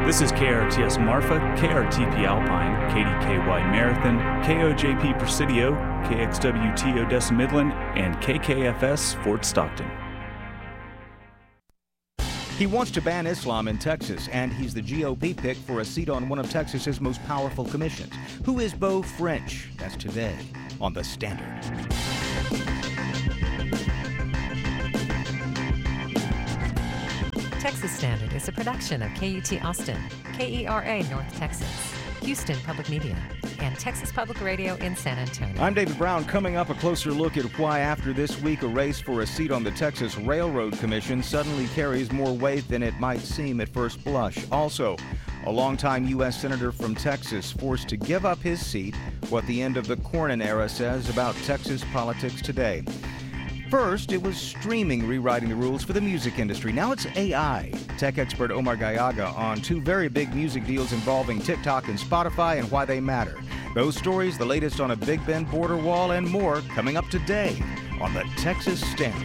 This is KRTS Marfa, KRTP Alpine, KDKY Marathon, KOJP Presidio, KXWT Odessa Midland, and KKFS Fort Stockton. He wants to ban Islam in Texas, and he's the GOP pick for a seat on one of Texas's most powerful commissions. Who is Beau French? That's today on The Standard. Texas Standard is a production of KUT Austin, KERA North Texas, Houston Public Media, and Texas Public Radio in San Antonio. I'm David Brown. Coming up, a closer look at why after this week a race for a seat on the Texas Railroad Commission suddenly carries more weight than it might seem at first blush. Also, a longtime U.S. Senator from Texas forced to give up his seat, what the end of the Cornyn era says about Texas politics today. First, it was streaming rewriting the rules for the music industry. Now it's AI. Tech expert Omar Gallaga on two very big music deals involving TikTok and Spotify and why they matter. Those stories, the latest on a Big Bend border wall, and more coming up today on the Texas Standard.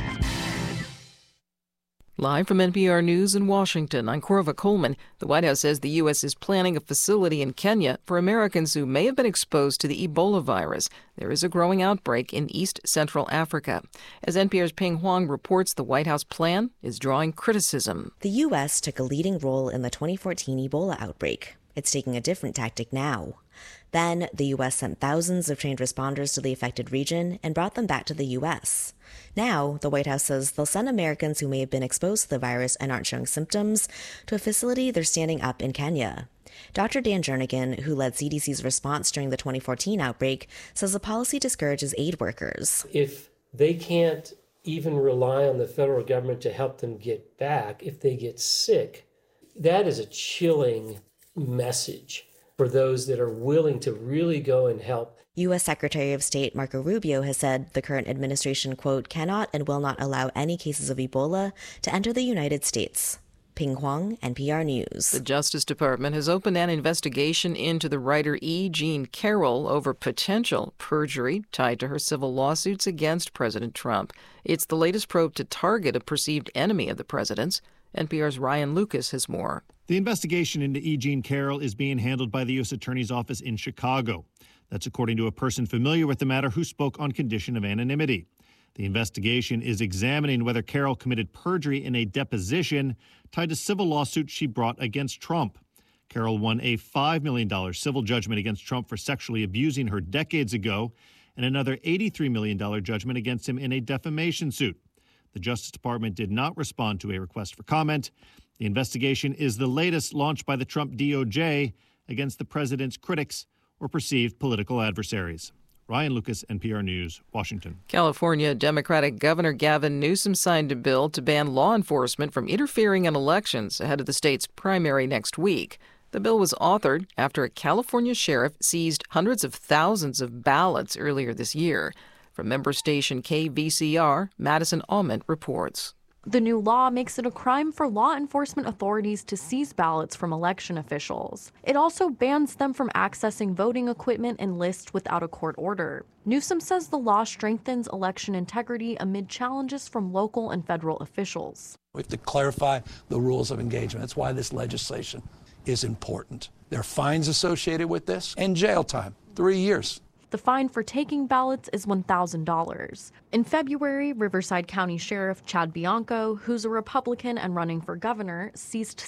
Live from NPR News in Washington, I'm Corva Coleman. The White House says the U.S. is planning a facility in Kenya for Americans who may have been exposed to the Ebola virus. There is a growing outbreak in East Central Africa. As NPR's Ping Huang reports, the White House plan is drawing criticism. The U.S. took a leading role in the 2014 Ebola outbreak. It's taking a different tactic now. Then, the U.S. sent thousands of trained responders to the affected region and brought them back to the U.S. Now, the White House says they'll send Americans who may have been exposed to the virus and aren't showing symptoms to a facility they're standing up in Kenya. Dr. Dan Jernigan, who led CDC's response during the 2014 outbreak, says the policy discourages aid workers. If they can't even rely on the federal government to help them get back if they get sick, that is a chilling message for those that are willing to really go and help. U.S. Secretary of State Marco Rubio has said the current administration, quote, cannot and will not allow any cases of Ebola to enter the United States. Ping Huang, NPR News. The Justice Department has opened an investigation into the writer E. Jean Carroll over potential perjury tied to her civil lawsuits against President Trump. It's the latest probe to target a perceived enemy of the president's. NPR's Ryan Lucas has more. The investigation into E. Jean Carroll is being handled by the U.S. Attorney's Office in Chicago. That's according to a person familiar with the matter who spoke on condition of anonymity. The investigation is examining whether Carroll committed perjury in a deposition tied to civil lawsuits she brought against Trump. Carroll won a $5 million civil judgment against Trump for sexually abusing her decades ago and another $83 million judgment against him in a defamation suit. The Justice Department did not respond to a request for comment. The investigation is the latest launched by the Trump DOJ against the president's critics or perceived political adversaries. Ryan Lucas, NPR News, Washington. California Democratic Governor Gavin Newsom signed a bill to ban law enforcement from interfering in elections ahead of the state's primary next week. The bill was authored after a California sheriff seized hundreds of thousands of ballots earlier this year. From member station KVCR, Madison Alment reports. The new law makes it a crime for law enforcement authorities to seize ballots from election officials. It also bans them from accessing voting equipment and lists without a court order. Newsom says the law strengthens election integrity amid challenges from local and federal officials. We have to clarify the rules of engagement. That's why this legislation is important. There are fines associated with this and jail time, 3 years. The fine for taking ballots is $1,000. In February, Riverside County Sheriff Chad Bianco, who's a Republican and running for governor, seized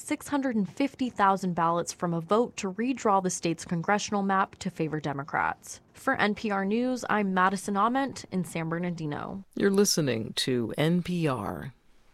650,000 ballots from a vote to redraw the state's congressional map to favor Democrats. For NPR News, I'm Madison Ament in San Bernardino. You're listening to NPR.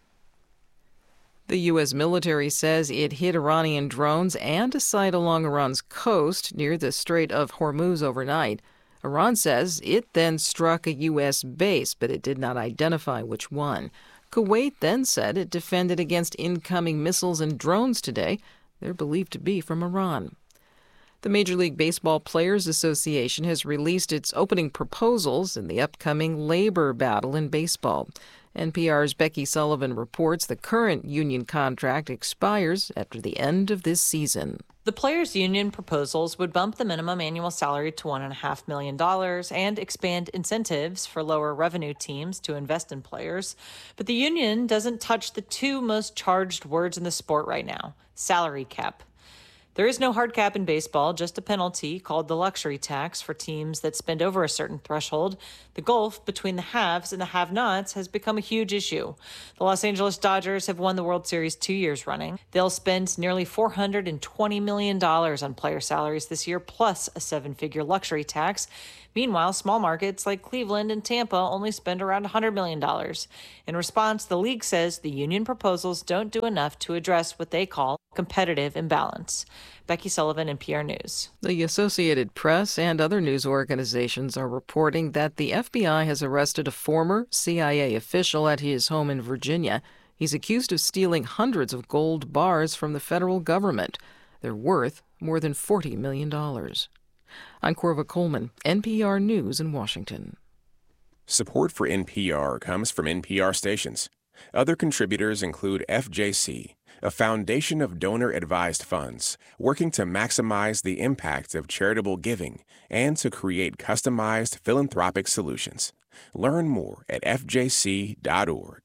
The U.S. military says it hit Iranian drones and a site along Iran's coast near the Strait of Hormuz overnight. Iran says it then struck a U.S. base, but it did not identify which one. Kuwait then said it defended against incoming missiles and drones today. They're believed to be from Iran. The Major League Baseball Players Association has released its opening proposals in the upcoming labor battle in baseball. NPR's Becky Sullivan reports the current union contract expires after the end of this season. The players' union proposals would bump the minimum annual salary to $1.5 million and expand incentives for lower revenue teams to invest in players. But the union doesn't touch the two most charged words in the sport right now, salary cap. There is no hard cap in baseball, just a penalty called the luxury tax for teams that spend over a certain threshold. The gulf between the haves and the have-nots has become a huge issue. The Los Angeles Dodgers have won the World Series 2 years running. They'll spend nearly $420 million on player salaries this year, plus a seven-figure luxury tax. Meanwhile, small markets like Cleveland and Tampa only spend around $100 million. In response, the league says the union proposals don't do enough to address what they call competitive imbalance. Becky Sullivan, NPR News. The Associated Press and other news organizations are reporting that the FBI has arrested a former CIA official at his home in Virginia. He's accused of stealing hundreds of gold bars from the federal government. They're worth more than $40 million. I'm Corva Coleman, NPR News in Washington. Support for NPR comes from NPR stations. Other contributors include FJC, a foundation of donor-advised funds working to maximize the impact of charitable giving and to create customized philanthropic solutions. Learn more at fjc.org.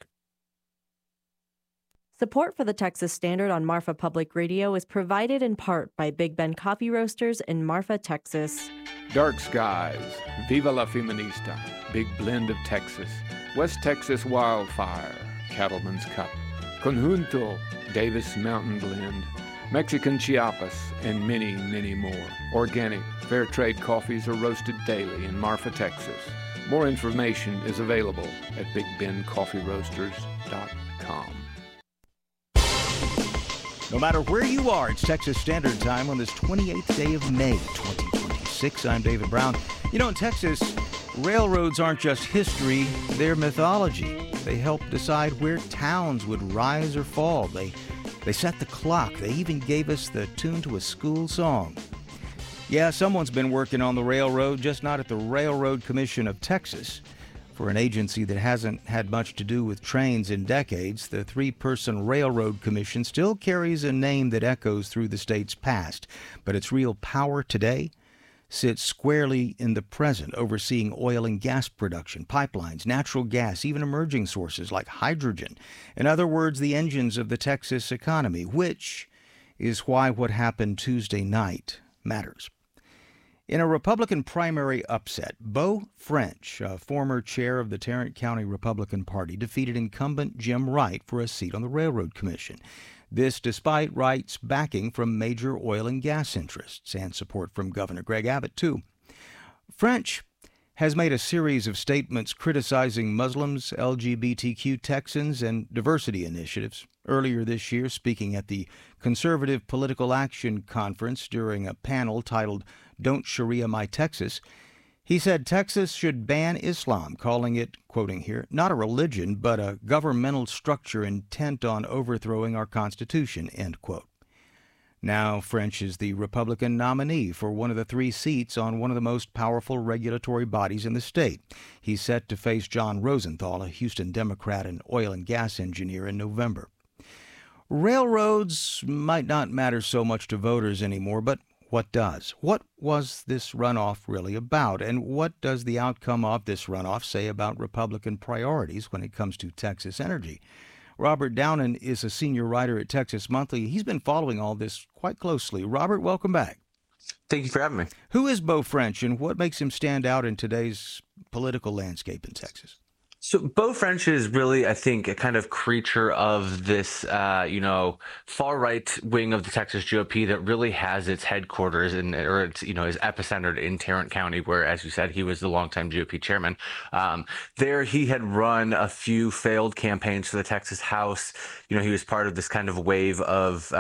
Support for the Texas Standard on Marfa Public Radio is provided in part by Big Ben Coffee Roasters in Marfa, Texas. Dark Skies, Viva la Feminista, Big Blend of Texas, West Texas Wildfire, Cattleman's Cup, Conjunto, Davis Mountain Blend, Mexican Chiapas, and many, many more. Organic, fair trade coffees are roasted daily in Marfa, Texas. More information is available at BigBenCoffeeRoasters.com. No matter where you are, it's Texas Standard Time on this 28th day of May, 2026. I'm David Brown. You know, in Texas, railroads aren't just history, they're mythology. They help decide where towns would rise or fall. They set the clock. They even gave us the tune to a school song. Yeah, someone's been working on the railroad, just not at the Railroad Commission of Texas. For an agency that hasn't had much to do with trains in decades, the three-person Railroad Commission still carries a name that echoes through the state's past. But its real power today sits squarely in the present, overseeing oil and gas production, pipelines, natural gas, even emerging sources like hydrogen. In other words, the engines of the Texas economy, which is why what happened Tuesday night matters. In a Republican primary upset, Beau French, a former chair of the Tarrant County Republican Party, defeated incumbent Jim Wright for a seat on the Railroad Commission. This despite Wright's backing from major oil and gas interests and support from Governor Greg Abbott, too. French has made a series of statements criticizing Muslims, LGBTQ Texans, and diversity initiatives. Earlier this year, speaking at the Conservative Political Action Conference during a panel titled Don't Sharia My Texas, he said Texas should ban Islam, calling it, quoting here, not a religion, but a governmental structure intent on overthrowing our Constitution, end quote. Now, French is the Republican nominee for one of the three seats on one of the most powerful regulatory bodies in the state. He's set to face John Rosenthal, a Houston Democrat and oil and gas engineer, in November. Railroads might not matter so much to voters anymore, but what does? What was this runoff really about? And what does the outcome of this runoff say about Republican priorities when it comes to Texas energy? Robert Downen is a senior writer at Texas Monthly. He's been following all this quite closely. Robert, welcome back. Thank you for having me. Who is Beau French, and what makes him stand out in today's political landscape in Texas? So Beau French is really, I think, a kind of creature of this, far right wing of the Texas GOP that really has its headquarters or its, is epicentered in Tarrant County, where, as you said, he was the longtime GOP chairman. There, he had run a few failed campaigns for the Texas House. He was part of this kind of wave of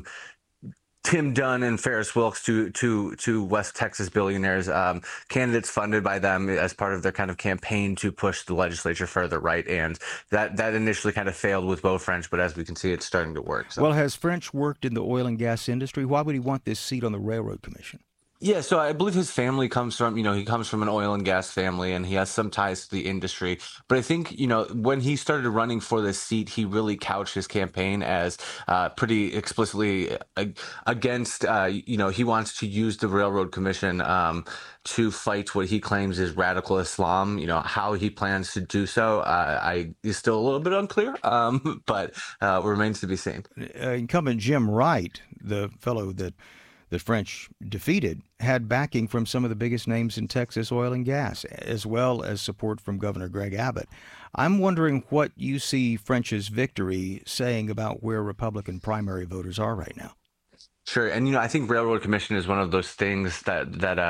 Tim Dunn and Ferris Wilks to West Texas billionaires, candidates funded by them as part of their kind of campaign to push the legislature further right. And that initially kind of failed with Beau French, but as we can see, it's starting to work. So. Well, has French worked in the oil and gas industry? Why would he want this seat on the Railroad Commission? Yeah, so I believe his family comes from, he comes from an oil and gas family and he has some ties to the industry. But I think, when he started running for this seat, he really couched his campaign as pretty explicitly against, he wants to use the Railroad Commission to fight what he claims is radical Islam. How he plans to do so is still a little bit unclear, but remains to be seen. Incumbent Jim Wright, the fellow that the French defeated, had backing from some of the biggest names in Texas oil and gas, as well as support from Governor Greg Abbott. I'm wondering what you see French's victory saying about where Republican primary voters are right now. Sure. And, I think Railroad Commission is one of those things that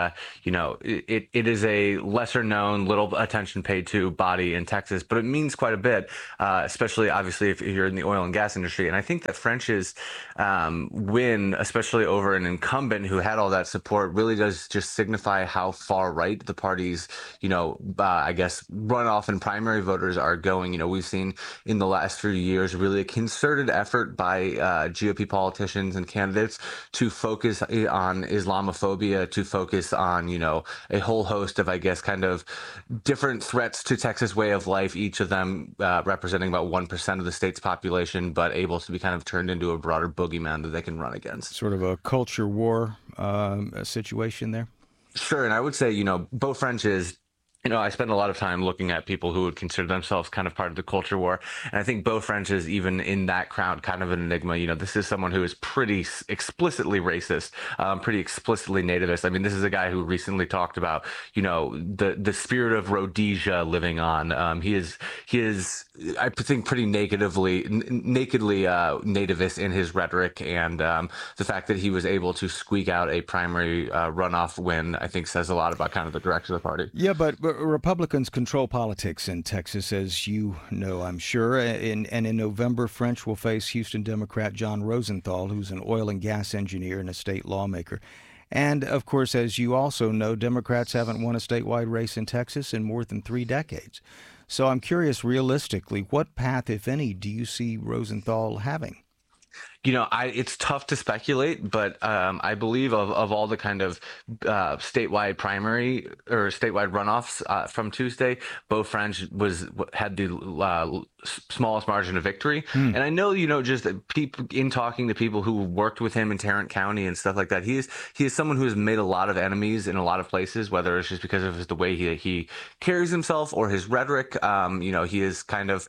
it is a lesser known, little attention paid to body in Texas, but it means quite a bit, especially obviously if you're in the oil and gas industry. And I think that French's win, especially over an incumbent who had all that support, really does just signify how far right the party's, I guess, runoff and primary voters are going. We've seen in the last few years really a concerted effort by GOP politicians and candidates to focus on Islamophobia, to focus on, a whole host of, I guess, kind of different threats to Texas way of life, each of them representing about 1% of the state's population, but able to be kind of turned into a broader boogeyman that they can run against. Sort of a culture war situation there? Sure. And I would say, Beau French is, I spend a lot of time looking at people who would consider themselves kind of part of the culture war. And I think Beau French is even in that crowd kind of an enigma. This is someone who is pretty explicitly racist, pretty explicitly nativist. I mean, this is a guy who recently talked about, the spirit of Rhodesia living on. He is, I think, pretty nakedly nativist in his rhetoric. And the fact that he was able to squeak out a primary runoff win, I think, says a lot about kind of the direction of the party. Yeah, but Republicans control politics in Texas, as you know, I'm sure. And in November, French will face Houston Democrat John Rosenthal, who's an oil and gas engineer and a state lawmaker. And, of course, as you also know, Democrats haven't won a statewide race in Texas in more than 3 decades. So I'm curious, realistically, what path, if any, do you see Rosenthal having? It's tough to speculate, but I believe of all the kind of statewide primary or statewide runoffs from Tuesday, Beau French had the smallest margin of victory. And I know, just people in talking to people who worked with him in Tarrant County and stuff like that, he is someone who has made a lot of enemies in a lot of places, whether it's just because of the way he carries himself or his rhetoric. He is kind of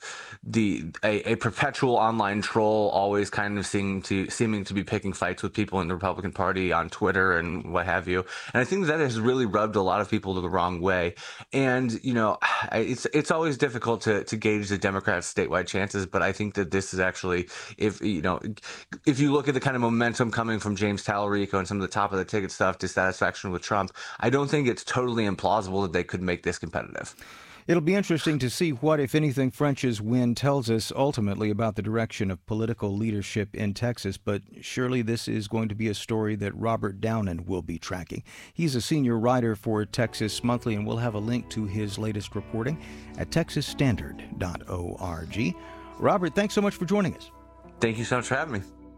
a perpetual online troll, always kind of seeming to be picking fights with people in the Republican Party on Twitter and what have you. And I think that has really rubbed a lot of people the wrong way. And, it's always difficult to gauge the Democrats' statewide chances, but I think that this is actually, if you look at the kind of momentum coming from James Talarico and some of the top of the ticket stuff, dissatisfaction with Trump, I don't think it's totally implausible that they could make this competitive. It'll be interesting to see what, if anything, French's win tells us ultimately about the direction of political leadership in Texas, but surely this is going to be a story that Robert Downen will be tracking. He's a senior writer for Texas Monthly, and we'll have a link to his latest reporting at texasstandard.org. Robert, thanks so much for joining us. Thank you so much for having me.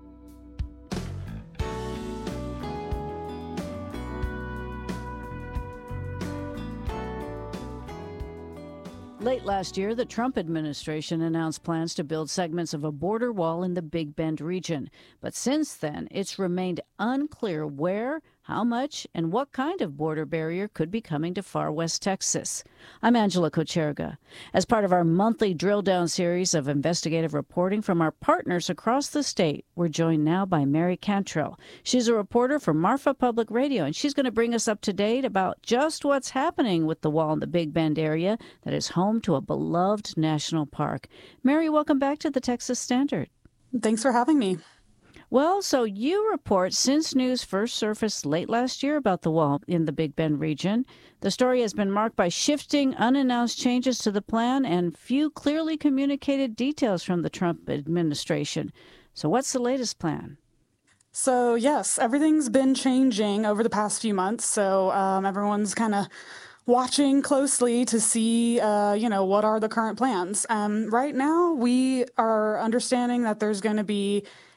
Late last year, the Trump administration announced plans to build segments of a border wall in the Big Bend region. But since then, it's remained unclear where, how much, and what kind of border barrier could be coming to far west Texas. I'm Angela Kocherga. As part of our monthly drill-down series of investigative reporting from our partners across the state, we're joined now by Mary Cantrell. She's a reporter for Marfa Public Radio, and she's going to bring us up to date about just what's happening with the wall in the Big Bend area that is home to a beloved national park. Mary, welcome back to the Texas Standard. Thanks for having me. Well, so you report since news first surfaced late last year about the wall in the Big Bend region, the story has been marked by shifting, unannounced changes to the plan and few clearly communicated details from the Trump administration. So what's the latest plan? So, yes, everything's been changing over the past few months. So everyone's kind of watching closely to see, what are the current plans. Right now, we are understanding that there's going to be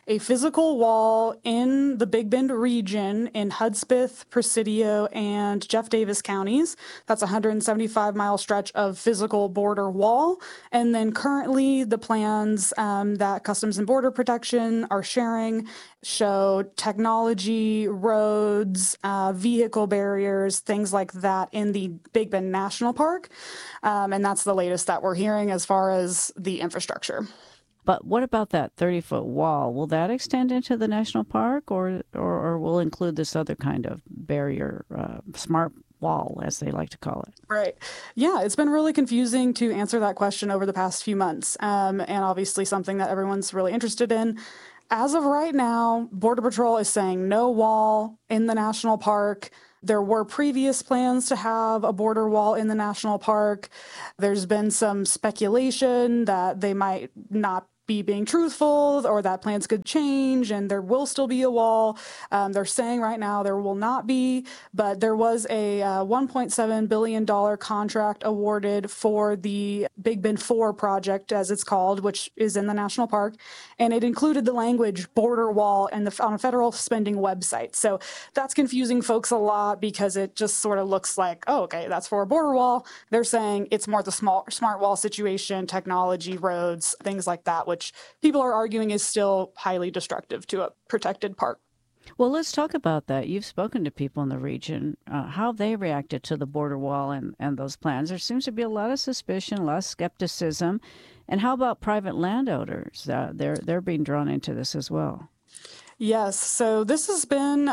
a physical wall in the Big Bend region in Hudspeth, Presidio, and Jeff Davis counties. That's a 175-mile stretch of physical border wall. And then currently the plans that Customs and Border Protection are sharing show technology, roads, vehicle barriers, things like that in the Big Bend National Park. And that's the latest that we're hearing as far as the infrastructure. But what about that 30-foot wall? Will that extend into the national park, or will include this other kind of barrier, smart wall, as they like to call it? Right. Yeah, it's been really confusing to answer that question over the past few months, and obviously something that everyone's really interested in. As of right now, Border Patrol is saying no wall in the national park. There were previous plans to have a border wall in the national park. There's been some speculation that they might not be being truthful or that plans could change and there will still be a wall. They're saying right now there will not be, but there was a $1.7 billion contract awarded for the Big Bend 4 project, as it's called, which is in the national park. And it included the language border wall on a federal spending website. So that's confusing folks a lot because it just sort of looks like, oh, okay, that's for a border wall. They're saying it's more the smart wall situation, technology, roads, things like that, which people are arguing is still highly destructive to a protected park. Well, let's talk about that. You've spoken to people in the region, how they reacted to the border wall and those plans. There seems to be a lot of suspicion, a lot of skepticism. And how about private landowners? They're being drawn into this as well. Yes. So this has been,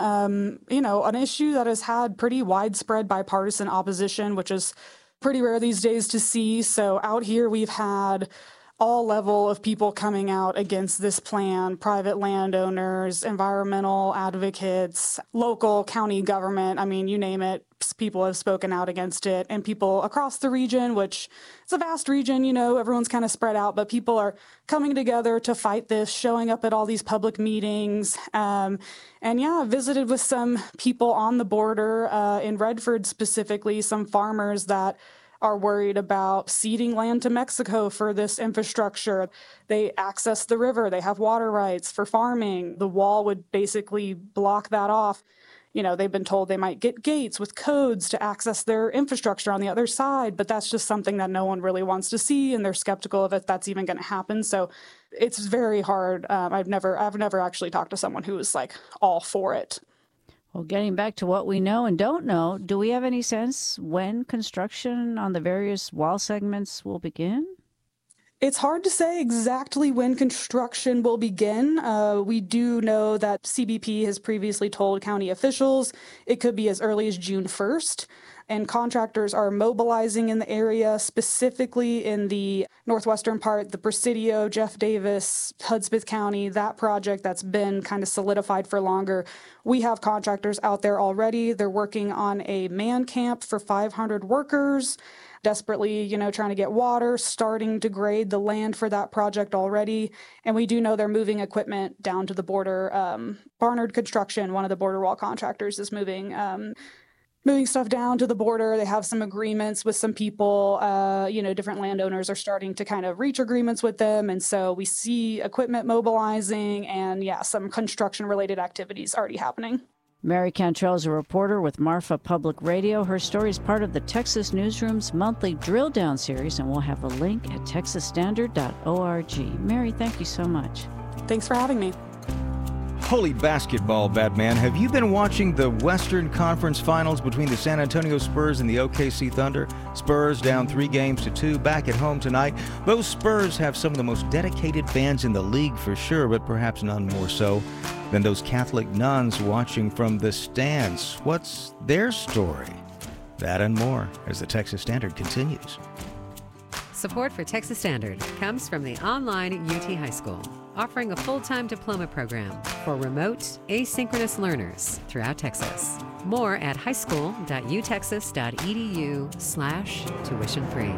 an issue that has had pretty widespread bipartisan opposition, which is pretty rare these days to see. So out here we've had all level of people coming out against this plan, private landowners, environmental advocates, local county government. I mean, you name it, people have spoken out against it, and people across the region, which it's a vast region, everyone's kind of spread out, but people are coming together to fight this, showing up at all these public meetings. Visited with some people on the border in Redford specifically, some farmers that are worried about ceding land to Mexico for this infrastructure. They access the river. They have water rights for farming. The wall would basically block that off. They've been told they might get gates with codes to access their infrastructure on the other side, but that's just something that no one really wants to see, and they're skeptical of if that's even going to happen. So it's very hard. I've never actually talked to someone who was like all for it. Well, getting back to what we know and don't know, do we have any sense when construction on the various wall segments will begin? It's hard to say exactly when construction will begin. We do know that CBP has previously told county officials it could be as early as June 1st. And contractors are mobilizing in the area, specifically in the northwestern part, the Presidio, Jeff Davis, Hudspeth County, that project that's been kind of solidified for longer. We have contractors out there already. They're working on a man camp for 500 workers, desperately, trying to get water, starting to grade the land for that project already. And we do know they're moving equipment down to the border. Barnard Construction, one of the border wall contractors, is moving stuff down to the border. They have some agreements with some people, different landowners are starting to kind of reach agreements with them. And so we see equipment mobilizing and some construction related activities already happening. Mary Cantrell is a reporter with Marfa Public Radio. Her story is part of the Texas Newsroom's monthly Drill Down series, and we'll have a link at texasstandard.org. Mary, thank you so much. Thanks for having me. Holy basketball, Batman. Have you been watching the Western Conference Finals between the San Antonio Spurs and the OKC Thunder? Spurs down 3-2 back at home tonight. Those Spurs have some of the most dedicated fans in the league for sure, but perhaps none more so than those Catholic nuns watching from the stands. What's their story? That and more as the Texas Standard continues. Support for Texas Standard comes from the online UT High School, offering a full-time diploma program for remote, asynchronous learners throughout Texas. More at highschool.utexas.edu/tuition-free.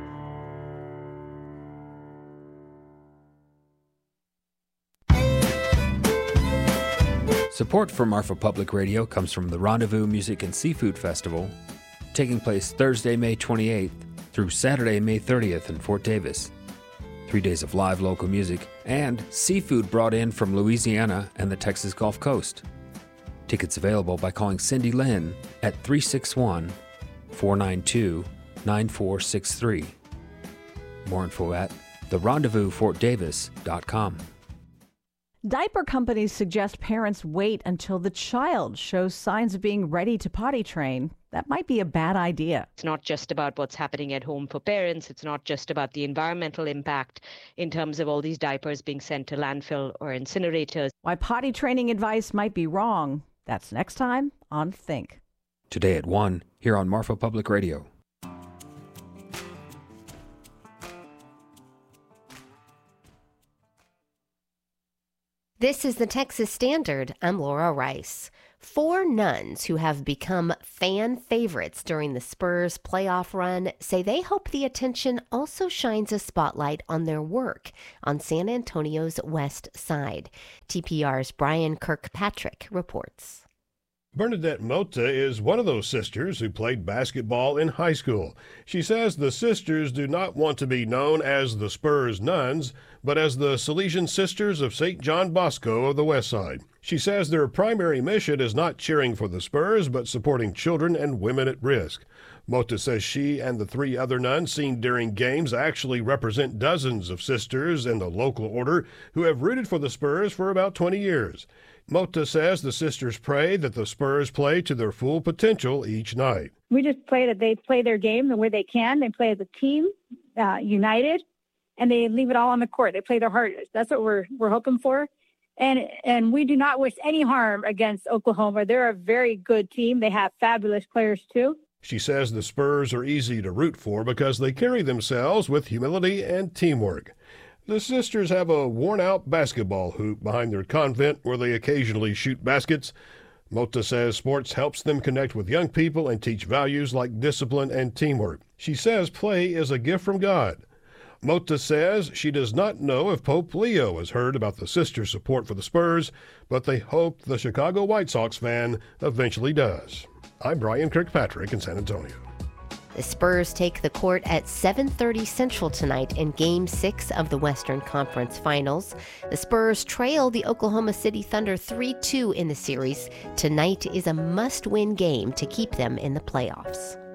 Support for Marfa Public Radio comes from the Rendezvous Music and Seafood Festival, taking place Thursday, May 28th through Saturday, May 30th in Fort Davis. 3 days of live local music, and seafood brought in from Louisiana and the Texas Gulf Coast. Tickets available by calling Cindy Lynn at 361-492-9463. More info at therendezvousfortdavis.com. Diaper companies suggest parents wait until the child shows signs of being ready to potty train. That might be a bad idea. It's not just about what's happening at home for parents. It's not just about the environmental impact in terms of all these diapers being sent to landfill or incinerators. Why potty training advice might be wrong. That's next time on Think. Today at 1, here on Marfa Public Radio. This is the Texas Standard. I'm Laura Rice. 4 nuns who have become fan favorites during the Spurs playoff run say they hope the attention also shines a spotlight on their work on San Antonio's west side. TPR's Brian Kirkpatrick reports. Bernadette Mota is one of those sisters who played basketball in high school. She says the sisters do not want to be known as the Spurs nuns, but as the Salesian Sisters of St. John Bosco of the West Side. She says their primary mission is not cheering for the Spurs, but supporting children and women at risk. Mota says she and the 3 other nuns seen during games actually represent dozens of sisters in the local order who have rooted for the Spurs for about 20 years. Mota says the sisters pray that the Spurs play to their full potential each night. We just pray that they play their game the way they can. They play as a team, united, and they leave it all on the court. They play their hardest. That's what we're hoping for. And we do not wish any harm against Oklahoma. They're a very good team. They have fabulous players, too. She says the Spurs are easy to root for because they carry themselves with humility and teamwork. The sisters have a worn-out basketball hoop behind their convent where they occasionally shoot baskets. Mota says sports helps them connect with young people and teach values like discipline and teamwork. She says play is a gift from God. Mota says she does not know if Pope Leo has heard about the sisters' support for the Spurs, but they hope the Chicago White Sox fan eventually does. I'm Brian Kirkpatrick in San Antonio. The Spurs take the court at 7:30 Central tonight in Game 6 of the Western Conference Finals. The Spurs trail the Oklahoma City Thunder 3-2 in the series. Tonight is a must-win game to keep them in the playoffs.